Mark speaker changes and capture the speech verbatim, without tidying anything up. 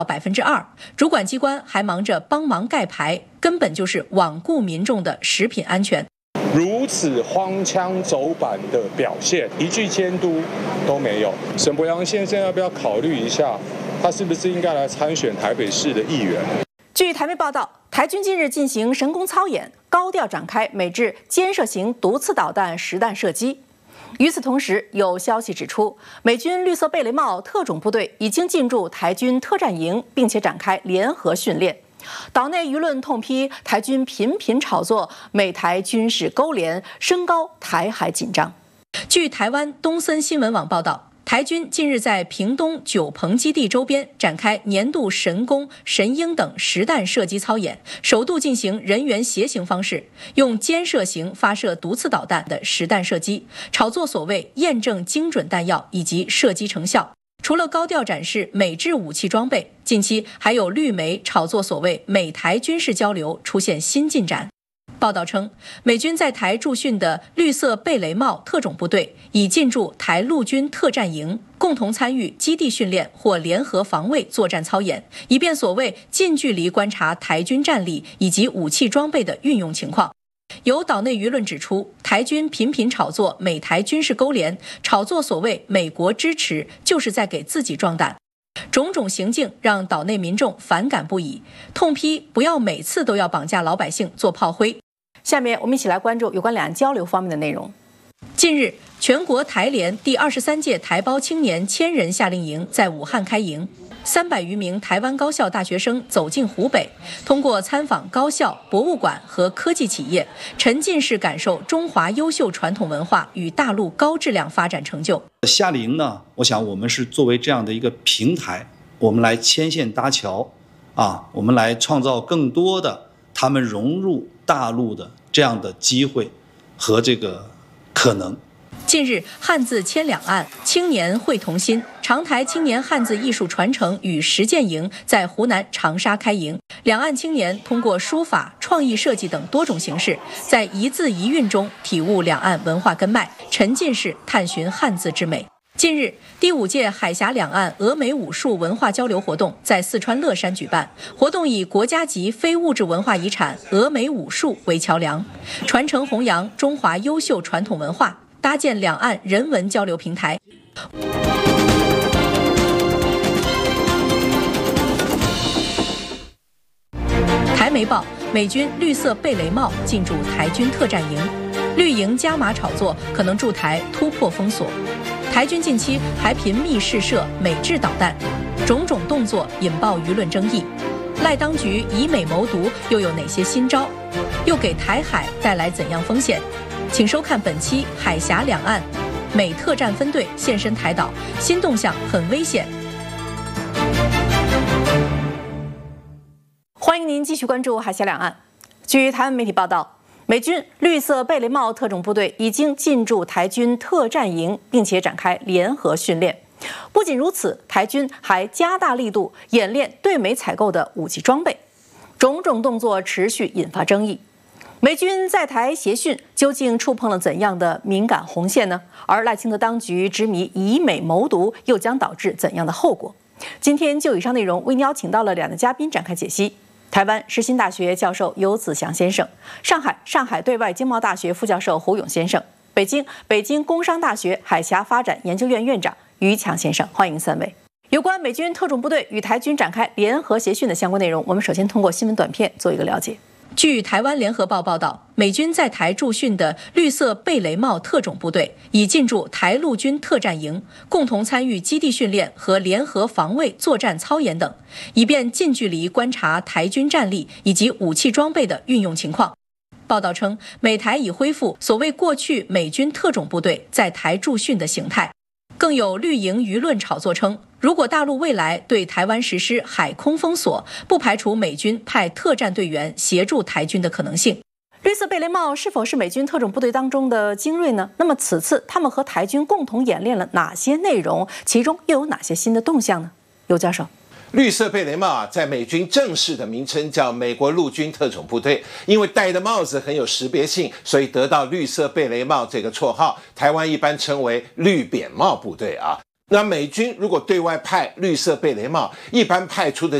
Speaker 1: 百分之二，主管机关还忙着帮忙盖牌，根本就是罔顾民众的食品安全。
Speaker 2: 如此荒腔走板的表现，一句监督都没有。沈伯洋先生要不要考虑一下，他是不是应该来参选台北市的议员？
Speaker 1: 据台媒报道，台军近日进行神功操演，高调展开美制肩射型毒刺导弹实弹射击。与此同时，有消息指出，美军绿色贝雷帽特种部队已经进驻台军特战营，并且展开联合训练。岛内舆论痛批台军频频炒作美台军事勾连，升高台海紧张。据台湾东森新闻网报道，台军近日在屏东九鹏基地周边展开年度神功、神鹰等实弹射击操演，首度进行人员携行方式，用肩射型发射毒刺导弹的实弹射击，炒作所谓验证精准弹药以及射击成效。除了高调展示美制武器装备，近期还有绿媒炒作所谓美台军事交流出现新进展。报道称，美军在台驻训的绿色贝雷帽特种部队已进驻台陆军特战营，共同参与基地训练或联合防卫作战操演，以便所谓近距离观察台军战力以及武器装备的运用情况。有岛内舆论指出，台军频频炒作美台军事勾连，炒作所谓美国支持，就是在给自己壮胆。种种行径让岛内民众反感不已，痛批不要每次都要绑架老百姓做炮灰。下面我们一起来关注有关两岸交流方面的内容。近日，全国台联第二十三届台胞青年千人夏令营在武汉开营。三百余名台湾高校大学生走进湖北，通过参访高校、博物馆和科技企业，沉浸式感受中华优秀传统文化与大陆高质量发展成就。
Speaker 3: 夏令营呢，我想我们是作为这样的一个平台，我们来牵线搭桥，啊，我们来创造更多的他们融入大陆的这样的机会和这个可能。
Speaker 1: 近日，汉字牵两岸，青年会同心。长台青年汉字艺术传承与实践营在湖南长沙开营，两岸青年通过书法、创意设计等多种形式，在一字一韵中体悟两岸文化根脉，沉浸式探寻汉字之美。近日，第五届海峡两岸峨眉武术文化交流活动在四川乐山举办。活动以国家级非物质文化遗产峨眉武术为桥梁，传承弘扬中华优秀传统文化，搭建两岸人文交流平台。台媒报，美军绿色贝雷帽进驻台军特战营，绿营加码炒作可能驻台突破封锁。台军近期还频密试射美制导弹，种种动作引爆舆论争议。赖当局以美谋独又有哪些新招？又给台海带来怎样风险？请收看本期《海峡两岸》，美特战分队现身台岛，新动向很危险。欢迎您继续关注《海峡两岸》。据台湾媒体报道，美军绿色贝雷帽特种部队已经进驻台军特战营，并且展开联合训练。不仅如此，台军还加大力度演练对美采购的武器装备，种种动作持续引发争议。美军在台协训究竟触碰了怎样的敏感红线呢？而赖清德当局执迷以美谋独，又将导致怎样的后果？今天就以上内容为您邀请到了两位嘉宾展开解析。台湾世新大学教授游子祥先生，上海上海对外经贸大学副教授胡勇先生，北京北京工商大学海峡发展研究院院长于强先生，欢迎三位。有关美军特种部队与台军展开联合协训的相关内容，我们首先通过新闻短片做一个了解。据台湾联合报报道，美军在台驻训的绿色贝雷帽特种部队已进驻台陆军特战营，共同参与基地训练和联合防卫作战操演等，以便近距离观察台军战力以及武器装备的运用情况。报道称，美台已恢复所谓过去美军特种部队在台驻训的形态。更有绿营舆论炒作称，如果大陆未来对台湾实施海空封锁，不排除美军派特战队员协助台军的可能性。绿色贝雷帽是否是美军特种部队当中的精锐呢？那么此次他们和台军共同演练了哪些内容？其中又有哪些新的动向呢？游教授。
Speaker 4: 绿色贝雷帽啊，在美军正式的名称叫美国陆军特种部队，因为戴的帽子很有识别性，所以得到绿色贝雷帽这个绰号。台湾一般称为绿扁帽部队啊。 那美军如果对外派绿色贝雷帽，一般派出的